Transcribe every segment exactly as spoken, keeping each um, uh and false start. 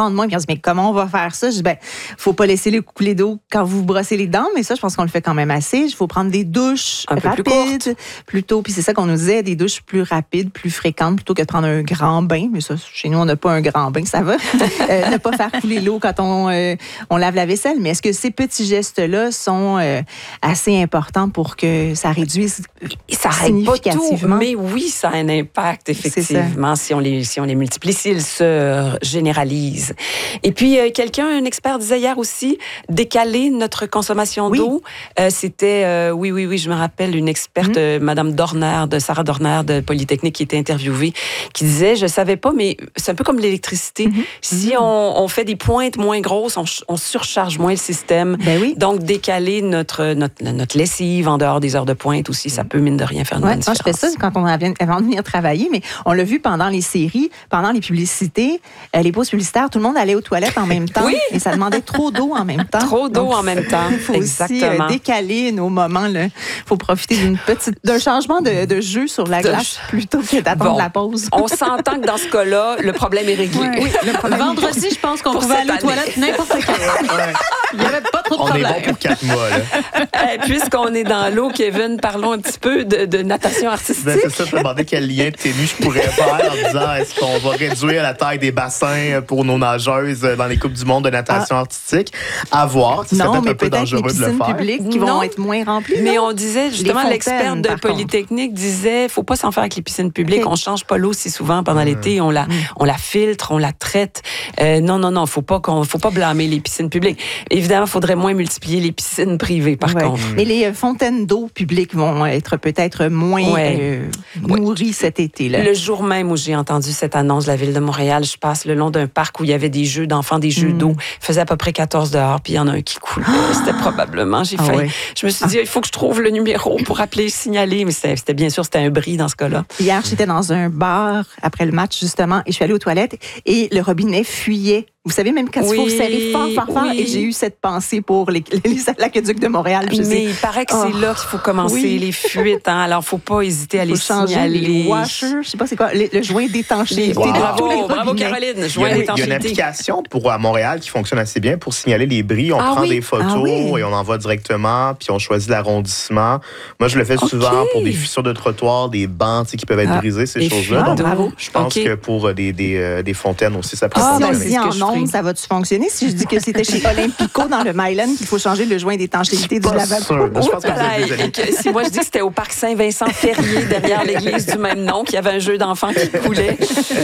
prendre moins. Puis on se dit, mais comment on va faire ça? Je dis, ben, faut pas laisser le couler d'eau quand vous brossez les dents, mais ça, je pense qu'on le fait quand même assez. Il faut prendre des douches un rapides, peu plus courtes. Plutôt. Puis c'est ça qu'on nous disait, des douches plus rapides, plus fréquentes, plutôt que de prendre un grand bain. Mais ça, chez nous, on n'a pas un grand bain, ça va. euh, ne pas faire couler l'eau quand on, euh, on lave la vaisselle. Mais est-ce que ces petits gestes-là sont euh, assez importants pour que ça réduise ça règle pas tout, significativement? mais oui, ça a un impact, effectivement, si on, les, si on les multiplie, s'ils se généralisent. Et puis, euh, quelqu'un, un expert disait hier aussi, décaler notre consommation oui. d'eau. Euh, c'était, euh, oui, oui, oui, je me rappelle, une experte, mmh. euh, Madame Dorner, de Sarah Dorner de Polytechnique, qui était interviewée, qui disait, je savais pas, mais c'est un peu comme l'électricité. Mmh. Si mmh. On, on fait des pointes moins grosses, on, on surcharge moins le système. Ben oui. Donc, décaler notre, notre, notre lessive en dehors des heures de pointe aussi, ça peut, mine de rien, faire une ouais, bonne différence. Je fais ça quand on vient, avant de venir travailler, mais on l'a vu pendant les séries, pendant les publicités, euh, les pauses publicitaires, tout le monde allait aux toilettes en même temps. Oui. Et ça demandait trop d'eau en même temps. Trop d'eau Donc, en même temps. Il faut Exactement. aussi euh, décaler nos moments. Il faut profiter d'une petite, d'un changement de, de jeu sur la glace de... plutôt que d'attendre bon, la pause. On s'entend que dans ce cas-là, le problème est réglé. Ouais. Oui, le problème Vendredi, je pense qu'on pouvait aller aux toilettes n'importe quand. Ouais. Il n'y avait pas trop de on problème. On est bon pour quatre mois. Là. Puisqu'on est dans l'eau, Kevin, parlons un petit peu de, de natation artistique. Ben, c'est ça, je me demandais quel lien de ténus je pourrais faire en disant est-ce qu'on va réduire la taille des bassins pour nos nageuses dans les Coupes du monde de natation ah. artistique? À voir. C'est non, peut-être mais un peu peut-être dangereux les de le faire. piscines publiques qui vont non. être moins remplies. Mais non? on disait, justement, l'expert de Polytechnique contre. disait faut pas s'en faire avec les piscines publiques. Okay. On change pas l'eau si souvent pendant mmh. l'été. On la, mmh. on la filtre, on la traite. Euh, non, non, non, faut pas qu'on, faut pas blâmer les piscines publiques. Évidemment, il faudrait moins multiplier les piscines privées, par ouais. contre. Mais les fontaines d'eau publiques vont être peut-être moins ouais. euh, nourries ouais. cet été-là. Le jour même où j'ai entendu cette annonce de la Ville de Montréal, je passe le long d'un parc où il y avait des jeux d'enfants, des jeux mmh. d'eau. Il faisait à peu près quatorze dehors, puis il y en a un qui coulait. Ah! C'était probablement, j'ai ah failli. Ouais. Je me suis dit, ah. il faut que je trouve le numéro pour appeler, signaler. Mais c'était, c'était bien sûr, c'était un bris dans ce cas-là. Hier, j'étais dans un bar après le match, justement, et je suis allée aux toilettes et le robinet fuyait. Vous savez, même quand oui, il faut serrer fort, fort, fort, oui. et j'ai eu cette pensée pour les, les l'aqueduc de Montréal. Je Mais sais. il paraît que oh. c'est là qu'il faut commencer, oui. les fuites. Hein? Alors, il ne faut pas hésiter à les changer signaler. Les washers, je ne sais pas c'est quoi, les, le joint d'étanchéité. Wow. Bravo, bravo Caroline, joint d'étanchéité. Il y a une application pour, à Montréal qui fonctionne assez bien pour signaler les bris. On ah, prend oui. des photos ah, oui. et on envoie directement, puis on choisit l'arrondissement. Moi, je le fais souvent okay. pour des fissures de trottoir, des bancs qui peuvent être ah. brisés, ces choses-là. Donc, bravo. Je pense okay. que pour des, des, euh, des fontaines aussi, ça peut ah, fonctionner. Ah, si en ondes, ça va-tu fonctionner? Si je dis que c'était chez Olympico dans le Myland qu'il faut changer le joint d'étanchéité du lavabo. Je pense que, que si moi je dis que c'était au parc Saint-Vincent-Ferrier derrière l'église du même nom qu'il y avait un jeu d'enfants qui coulait.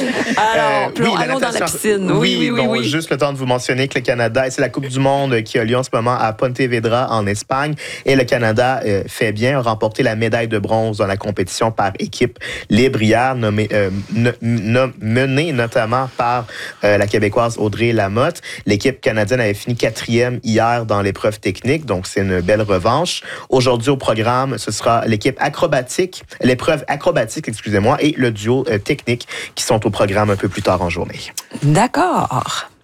Alors, euh, oui, allons dans la piscine. Oui, oui, oui, bon, oui. Juste le temps de vous mentionner que le Canada, c'est la Coupe du monde qui a lieu en ce moment à Pontevedra en Espagne et le Canada euh, fait bien, a remporté la médaille de bronze dans la compétition par équipe libre hier, nommée, euh, no, no, menée notamment par euh, la Québécoise Audrey Lamotte. L'équipe canadienne avait fini quatrième hier dans l'épreuve technique, donc c'est une belle revanche. Aujourd'hui au programme, ce sera l'équipe acrobatique, l'épreuve acrobatique, excusez-moi, et le duo euh, technique qui sont au programme un peu plus tard en journée. D'accord.